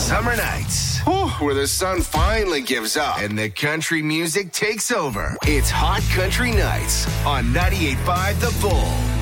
Summer nights, where the sun finally gives up and the country music takes over. It's Hot Country Nights on 98.5 The Bull.